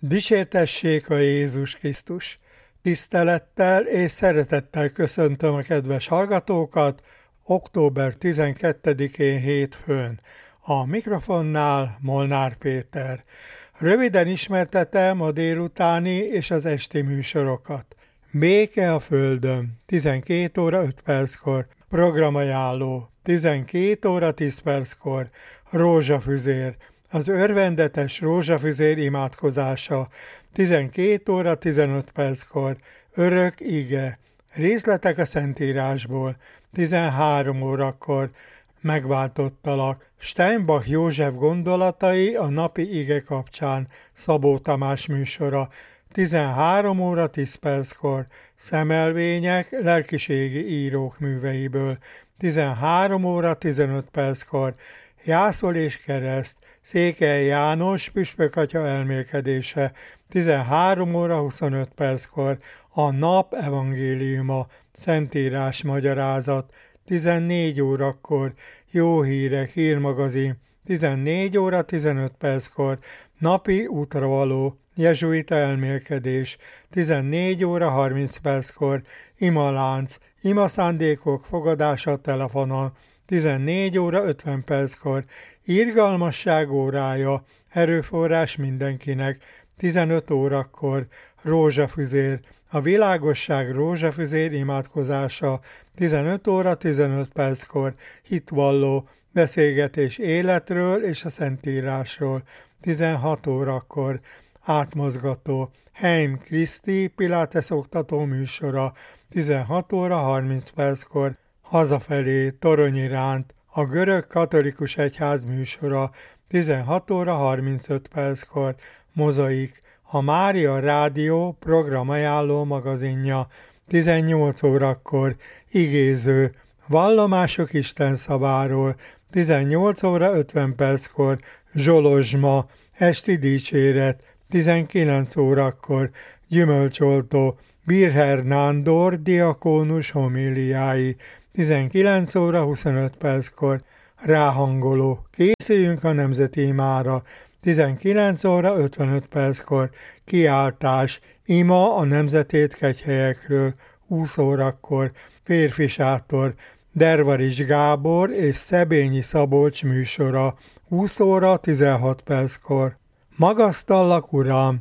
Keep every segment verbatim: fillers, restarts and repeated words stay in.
Dicsértessék a Jézus Krisztus! Tisztelettel és szeretettel köszöntöm a kedves hallgatókat október tizenkettedikén hétfőn. A mikrofonnál Molnár Péter. Röviden ismertetem a délutáni és az esti műsorokat. Béke a Földön, tizenkét óra öt perckor, programajánló, tizenkét óra tíz perckor, rózsafüzér, az örvendetes rózsafüzér imádkozása, tizenkét óra tizenöt perckor, örök ige, részletek a Szentírásból, tizenhárom órakor, megváltottalak, Steinbach József gondolatai a napi ige kapcsán, Szabó Tamás műsora, tizenhárom óra tíz perckor, szemelvények lelkiségi írók műveiből, tizenhárom óra tizenöt perckor, Jászol és kereszt, Székely János püspökatya elmélkedése, tizenhárom óra huszonöt perckor, a nap evangéliuma, Szentírás magyarázat, tizennégy órakor, Jó hírek hírmagazin, tizennégy óra tizenöt perckor, napi útravaló, jezsuita elmélkedés, tizennégy óra harminc perckor, imalánc, imaszándékok fogadása telefonon, tizennégy óra ötven perckor, irgalmasság órája, erőforrás mindenkinek, tizenöt órakor, rózsafüzér, a világosság rózsafüzér imádkozása, tizenöt óra tizenöt perckor, hitvalló, beszélgetés életről és a Szentírásról, tizenhat órakor, átmozgató, Heim Kriszti Pilates oktató műsora, tizenhat óra harminc perckor, hazafelé, torony iránt, a görög katolikus egyház műsora, tizenhat óra harmincöt perckor, mozaik, a Mária Rádió programajánló magazinja, tizennyolc órakor, igéző, vallomások Isten szaváról, tizennyolc óra ötven perckor, zsolozsma, esti dicséret, tizenkilenc órakor, gyümölcsoltó, Birher Nándor diakónus homíliái, tizenkilenc óra huszonöt perckor, ráhangoló, készüljünk a nemzeti imára, tizenkilenc óra ötvenöt perckor, kiáltás, ima a nemzetét kegyhelyekről, húsz órakor, férfi sátor, Dervarics Gábor és Szebényi Szabolcs műsora, húsz óra tizenhat perckor. Magasztallak, Uram!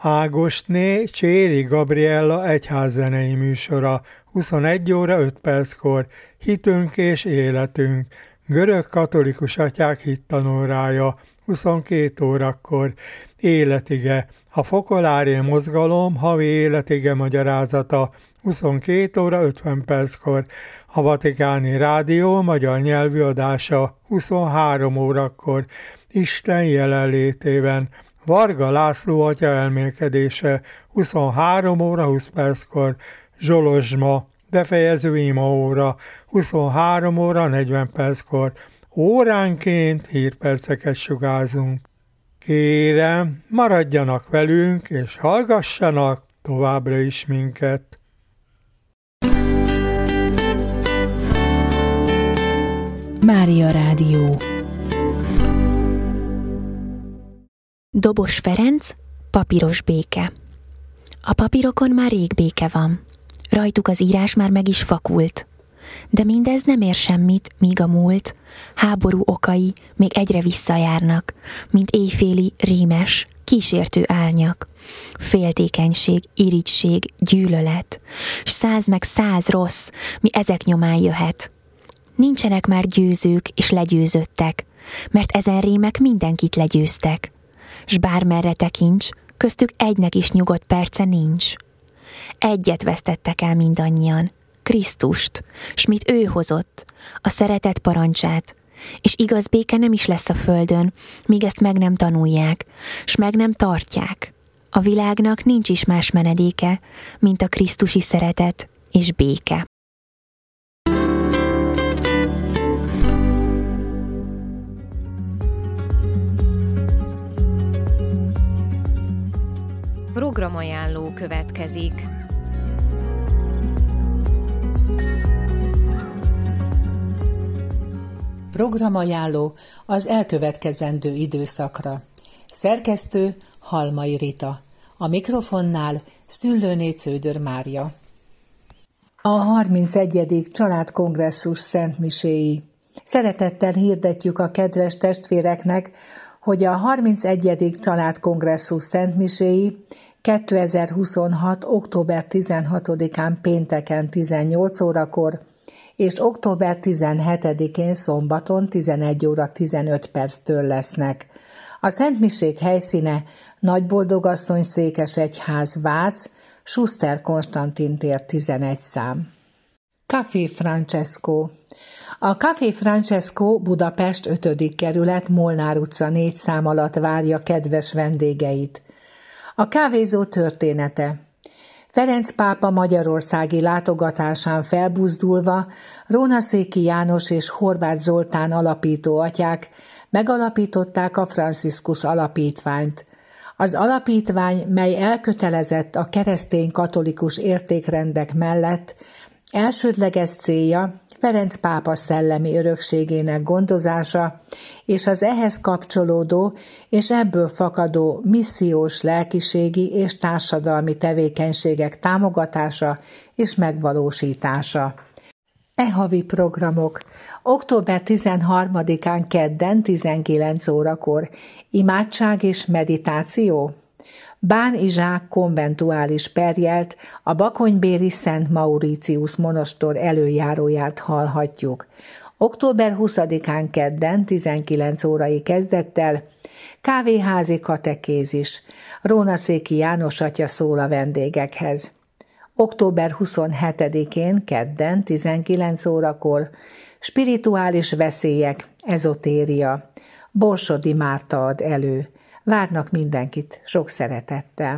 Ágostné Cséri Gabriella egyházzenei műsora, huszonegy óra öt perckor, hitünk és életünk, görög katolikus atyák hittanórája, huszonkét órakor, életige, a Fokolári mozgalom havi életige magyarázata, huszonkét óra ötven perckor, a Vatikáni Rádió magyar nyelvű adása, huszonhárom órakor, Isten jelenlétében, Varga László atya elmélkedése, huszonhárom óra húsz perckor, zsolozsma, befejező imaóra, huszonhárom óra negyven perckor, óránként hírperceket sugárzunk. Kérem, maradjanak velünk és hallgassanak továbbra is minket. Mária Rádió. Dobos Ferenc, papíros béke. A papírokon már rég béke van. Rajtuk az írás már meg is fakult. De mindez nem ér semmit, míg a múlt, háború okai még egyre visszajárnak, mint éjféli rémes, kísértő árnyak. Féltékenység, irigység, gyűlölet, s száz meg száz rossz, mi ezek nyomán jöhet. Nincsenek már győzők és legyőzöttek, mert ezen rémek mindenkit legyőztek. S bármerre tekints, köztük egynek is nyugodt perce nincs. Egyet vesztettek el mindannyian, Krisztust, s mit ő hozott, a szeretet parancsát, és igaz béke nem is lesz a földön, míg ezt meg nem tanulják, s meg nem tartják. A világnak nincs is más menedéke, mint a krisztusi szeretet és béke. Programajánló következik. Programajánló az elkövetkezendő időszakra. Szerkesztő Halmai Rita. A mikrofonnál Szüllőné Cződör Mária. A harmincegyedik családkongresszus szentmiséi. Szeretettel hirdetjük a kedves testvéreknek, hogy a harmincegyedik családkongresszus szentmiséi kétezer-huszonhat. október tizenhatodikán pénteken tizennyolc órakor és október tizenhetedikén szombaton tizenegy óra tizenöt perctől lesznek. A szentmisék helyszíne Nagyboldogasszony székesegyház Vác, Schuster Konstantin tér tizenegy szám. Café Francesco. A Café Francesco Budapest ötödik kerület Molnár utca négy szám alatt várja kedves vendégeit. A kávézó története. Ferenc pápa magyarországi látogatásán felbuzdulva Rónaszéki János és Horváth Zoltán alapító atyák megalapították a Franciscus Alapítványt. Az alapítvány, mely elkötelezett a keresztény katolikus értékrendek mellett, elsődleges célja Ferenc pápa szellemi örökségének gondozása és az ehhez kapcsolódó és ebből fakadó missziós lelkiségi és társadalmi tevékenységek támogatása és megvalósítása. E havi programok. október tizenharmadikán kedden tizenkilenc órakor imádság és meditáció. Bán Izsák konventuális perjelt, a bakonybéli Szent Mauritius monostor előjáróját hallhatjuk. október huszadikán kedden tizenkilenc órai kezdettel kávéházi katekézis. Rónaszéki János atya szól a vendégekhez. október huszonhetedikén kedden tizenkilenc órakor spirituális veszélyek, ezotéria. Borsodi Márta ad elő. Várnak mindenkit sok szeretettel.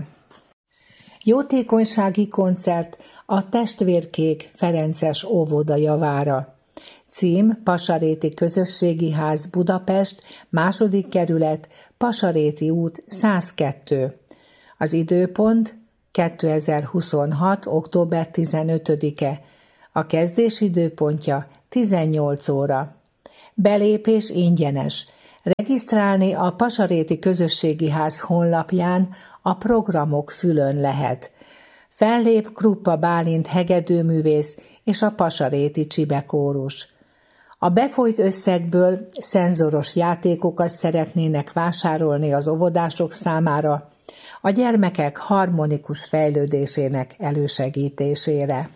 Jótékonysági koncert a Testvérkék Ferences óvoda javára. Cím Pasaréti Közösségi Ház Budapest, második kerület, Pasaréti út száz kettő. Az időpont kétezer-huszonhat. október tizenötödike. A kezdés időpontja tizennyolc óra. Belépés ingyenes. Regisztrálni a Pasaréti Közösségi Ház honlapján a programok fülön lehet. Fellép Kruppa Bálint hegedűművész és a Pasaréti Csibekórus. A befolyt összegből szenzoros játékokat szeretnének vásárolni az óvodások számára, a gyermekek harmonikus fejlődésének elősegítésére.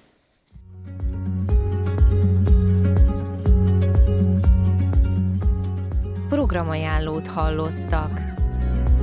Programajánlót hallottak.